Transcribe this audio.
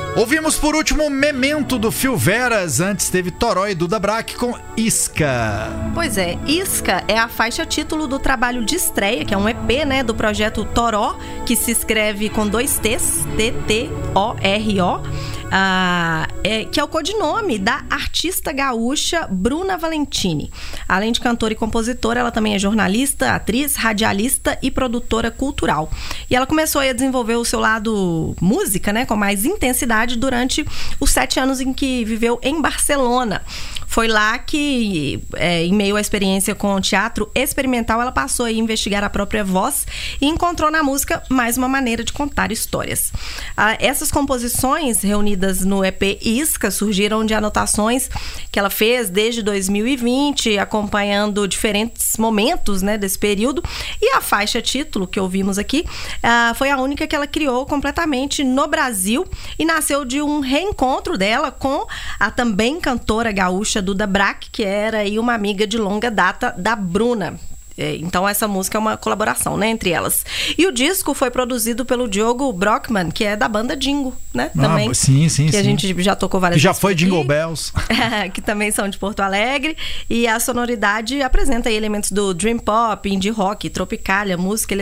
Ouvimos por último Memento do Fio Veras, antes teve Toró e Duda Brack com Isca. Pois é, Isca é a faixa título do trabalho de estreia, que é um EP, né, do projeto Toró, que se escreve com 2 T's, T-T-O-R-O, que é o codinome da artista gaúcha Bruna Valentini. Além de cantora e compositora, ela também é jornalista, atriz, radialista e produtora cultural. E ela começou a desenvolver o seu lado música, né, com mais intensidade durante os 7 anos em que viveu em Barcelona. Foi lá que, em meio à experiência com o teatro experimental, ela passou a investigar a própria voz e encontrou na música mais uma maneira de contar histórias. Essas composições reunidas no EP Isca surgiram de anotações que ela fez desde 2020, acompanhando diferentes momentos, né, desse período. E a faixa título que ouvimos aqui foi a única que ela criou completamente no Brasil e nasceu de um reencontro dela com a também cantora gaúcha Duda Brack, que era aí uma amiga de longa data da Bruna. Então essa música é uma colaboração, né, entre elas. E o disco foi produzido pelo Diogo Brockman, que é da banda Dingo, né? Também. Sim. Que a gente já tocou várias vezes. Já vezes foi aqui. Jingle Bells. Que também são de Porto Alegre. E a sonoridade apresenta aí elementos do dream pop, indie rock, tropicália, música